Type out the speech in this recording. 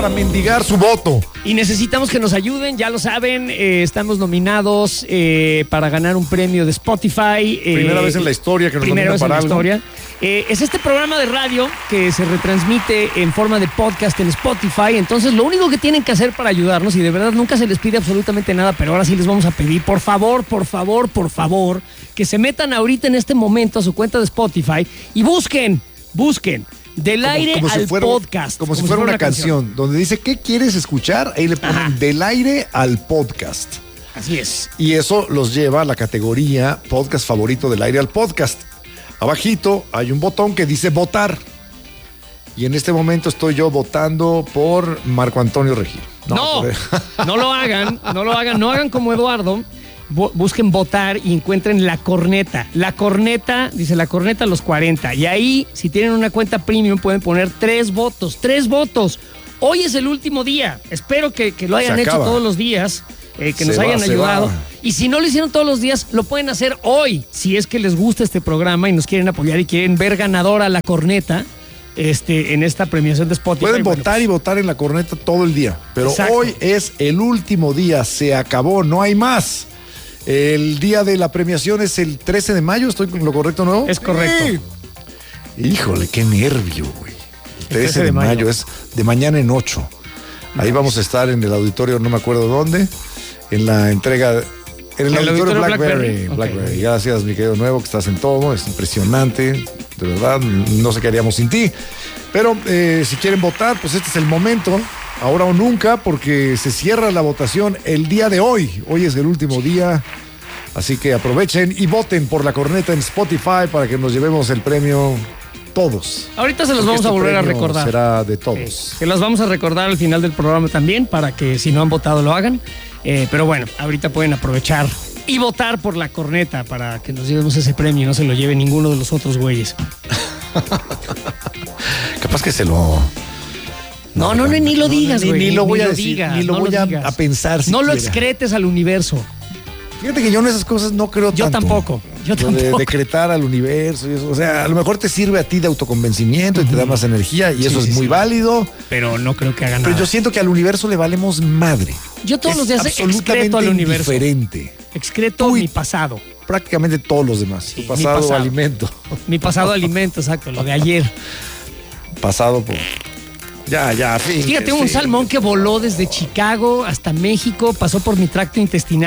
para mendigar su voto. Y necesitamos que nos ayuden, ya lo saben, estamos nominados para ganar un premio de Spotify. Primera vez en la historia que nos nominan para algo. Es este programa de radio que se retransmite en forma de podcast en Spotify. Entonces, lo único que tienen que hacer para ayudarnos, y de verdad nunca se les pide absolutamente nada, pero ahora sí les vamos a pedir, por favor, que se metan ahorita en este momento a su cuenta de Spotify y busquen Del Aire al Podcast. Como si fuera una canción donde dice, ¿qué quieres escuchar? Ahí le ponen Del Aire al Podcast. Así es. Y eso los lleva a la categoría podcast favorito Del Aire al Podcast. Abajito hay un botón que dice votar. Y en este momento estoy yo votando por Marco Antonio Regil. No lo hagan, no hagan como Eduardo. Busquen votar y encuentren la corneta. La corneta, dice la corneta a los 40. Y ahí, si tienen una cuenta premium, pueden poner 3 votos. 3 votos. Hoy es el último día. Espero que lo hayan hecho todos los días. Que nos hayan ayudado. Y si no lo hicieron todos los días, lo pueden hacer hoy. Si es que les gusta este programa y nos quieren apoyar y quieren ver ganadora la corneta en esta premiación de Spotify. Pueden votar y votar en la corneta todo el día. Pero exacto, hoy es el último día. Se acabó, no hay más. El día de la premiación es el 13 de mayo, ¿estoy con lo correcto, no? Es correcto. Híjole, qué nervio, güey. El 13 de mayo es de mañana en 8. Ahí vamos a estar en el auditorio, no me acuerdo dónde, en la entrega, en el auditorio Blackberry. Okay. Gracias, mi querido Nuevo, que estás en todo, es impresionante, de verdad, no sé qué haríamos sin ti. Pero si quieren votar, pues este es el momento. Ahora o nunca, porque se cierra la votación el día de hoy. Hoy es el último día, así que aprovechen y voten por la corneta en Spotify para que nos llevemos el premio todos. Ahorita se los vamos a volver a recordar. Será de todos. Se los vamos a recordar al final del programa también, para que si no han votado lo hagan. Pero bueno, ahorita pueden aprovechar y votar por la corneta para que nos llevemos ese premio y no se lo lleve ninguno de los otros güeyes. Capaz que se lo... No, ni lo digas, güey. Ni lo voy a decir, ni lo voy a pensar. No lo excretes al universo. Fíjate que yo en esas cosas no creo yo tanto. Yo tampoco. De decretar al universo y eso. O sea, a lo mejor te sirve a ti de autoconvencimiento y te da más energía y eso es muy válido. Pero no creo que haga nada. Pero yo siento que al universo le valemos madre. Yo todos los días excreto al universo. Diferente. Excreto mi pasado. Prácticamente todos los demás. Sí, tu pasado alimento. Mi pasado alimento, exacto, lo de ayer. Pasado por... Ya, fin. Fíjate, un salmón que voló desde Chicago hasta México, pasó por mi tracto intestinal.